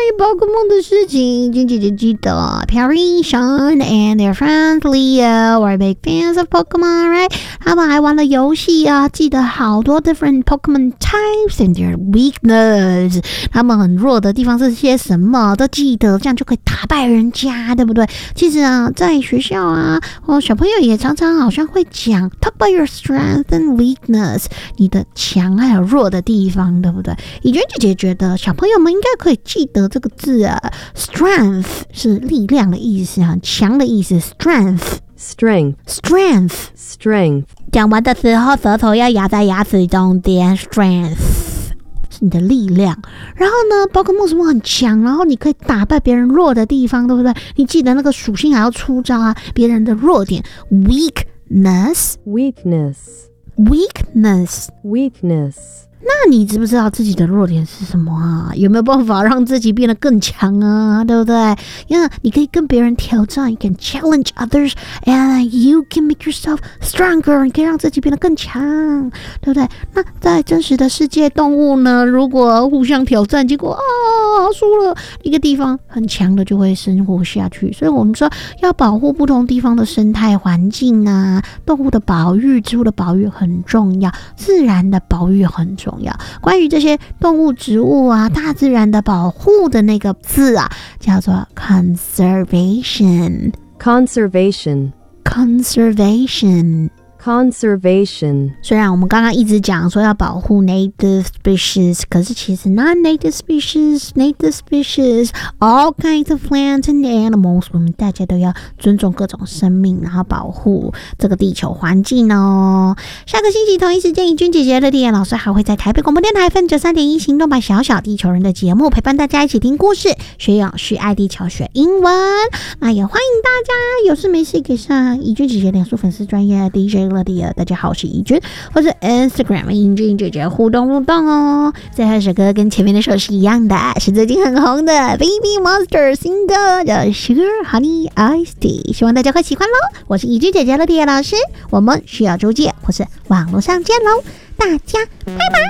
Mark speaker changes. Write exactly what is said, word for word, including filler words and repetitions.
Speaker 1: 于宝可梦的事情，君姐姐记得 Perry, Sean and their friends Leo were big fans of Pokemon, right? 他们还玩了游戏啊，记得好多 different Pokemon types and their weakness. 他们很弱的地方是些什么都记得，这样就可以打败人家，对不对？其实啊，在学校啊，哦，小朋友也常常好像会讲 talk about your strength and weakness， 你的强还有弱的地方，对不对？以娟姐姐觉得小朋友们应该可以记得这个字啊 ，strength 是力量的意思啊，强的意思 ，strength。
Speaker 2: Strength,
Speaker 1: strength,
Speaker 2: strength.
Speaker 1: 讲完的时候，舌头要压在牙齿中间。strength 是你的力量。然后呢，宝可梦什么很强，然后你可以打败别人弱的地方，对不对？你记得那个属性还要出招啊，别人的弱点 weakness,
Speaker 2: Weakness,
Speaker 1: weakness,
Speaker 2: weakness.
Speaker 1: 那你知不知道自己的弱点是什么啊？有没有办法让自己变得更强啊？对不对？因为你可以跟别人挑战 ，you can challenge others and you can make yourself stronger。你可以让自己变得更强，对不对？那在真实的世界，动物呢，如果互相挑战，结果啊输了，一个地方很强的就会生活下去。所以我们说要保护不同地方的生态环境啊，动物的保育、植物的保育很重要，自然的保育很重要。关于这些动物、植物啊，大自然的保护的那个字啊，叫做 conservation.
Speaker 2: Conservation,
Speaker 1: conservation.
Speaker 2: conservation.
Speaker 1: 虽然我们刚刚一直讲说要保护 native species， 可是其实 non-native species, native species, all kinds of plants and animals， 我们大家都要尊重各种生命，然后保护这个地球环境哦。下个星期同一时间，怡君姐姐的丽老师还会在台北广播电台 F M 九十三点一行动版小小地球人的节目，陪伴大家一起听故事，学永续爱地球，学英文。那也欢迎大家有事没事给上怡君姐姐脸书粉丝专页 D J大家好，我是怡君，或者 Instagram 怡君姐姐互动互动哦。最后一首歌跟前面那首是一样的，是最近很红的 Baby Monster 新歌叫 Sugar Honey Iced Tea， 希望大家会喜欢咯。我是怡君姐姐的地老师，我们需要周见或是网络上见咯，大家拜拜。